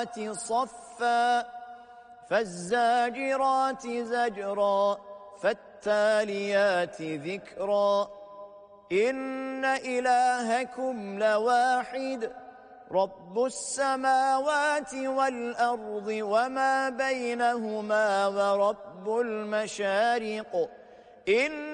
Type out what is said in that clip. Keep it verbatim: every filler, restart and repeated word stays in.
صفا فالزاجرات زجرا فالتاليات ذكرا إن إلهكم لواحد رب السماوات والأرض وما بينهما ورب المشارق إن